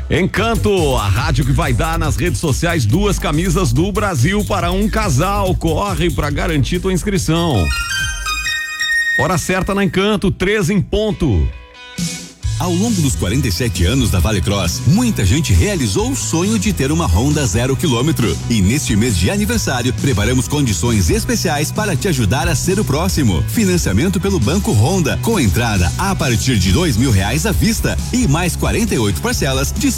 Encanto, a rádio que vai dar nas redes sociais 2 camisas do Brasil para um casal. Corre para garantir tua inscrição. Hora certa na Encanto, 3 em ponto. Ao longo dos 47 anos da Vale Cross, muita gente realizou o sonho de ter uma Honda 0 km. E neste mês de aniversário, preparamos condições especiais para te ajudar a ser o próximo. Financiamento pelo Banco Honda, com entrada a partir de R$2.000 à vista e mais 48 parcelas de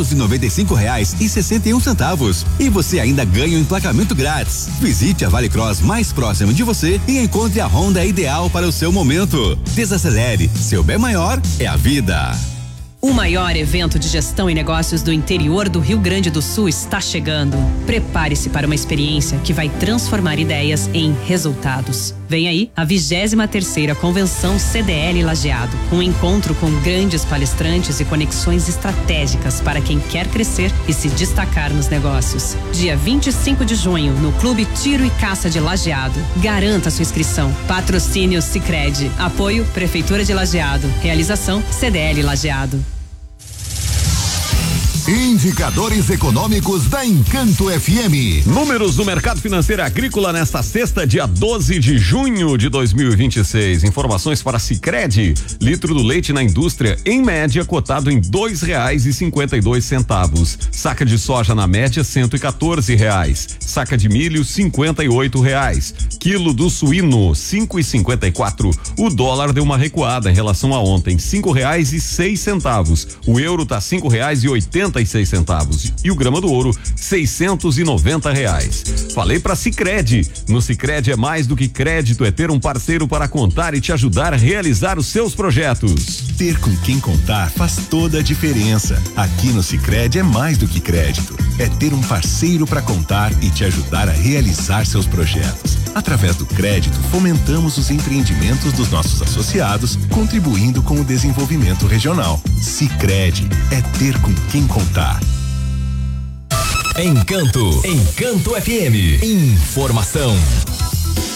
R$695,61. E você ainda ganha um emplacamento grátis. Visite a Vale Cross mais próxima de você e encontre a Honda ideal para o seu momento. Desacelere, seu bem maior é a vida. O maior evento de gestão e negócios do interior do Rio Grande do Sul está chegando. Prepare-se para uma experiência que vai transformar ideias em resultados. Vem aí a 23ª Convenção CDL Lajeado. Um encontro com grandes palestrantes e conexões estratégicas para quem quer crescer e se destacar nos negócios. Dia 25 de junho, no Clube Tiro e Caça de Lajeado. Garanta sua inscrição. Patrocínio Sicredi. Apoio Prefeitura de Lajeado. Realização CDL Lajeado. Indicadores econômicos da Encanto FM. Números do mercado financeiro agrícola nesta sexta, dia 12 de junho de 2026. Informações para Sicredi. Litro do leite na indústria, em média, cotado em R$2,52. Saca de soja na média, R$114. Saca de milho, R$58. Quilo do suíno, R$5,54. O dólar deu uma recuada em relação a ontem, R$5,06. O euro tá R$5,86. E o grama do ouro, R$690. Falei pra Sicredi. No Sicredi é mais do que crédito, é ter um parceiro para contar e te ajudar a realizar os seus projetos. Ter com quem contar faz toda a diferença. Aqui no Sicredi é mais do que crédito, é ter um parceiro para contar e te ajudar a realizar seus projetos. Através do crédito, fomentamos os empreendimentos dos nossos associados, contribuindo com o desenvolvimento regional. Sicredi é ter com quem contar. Encanto FM. Informação.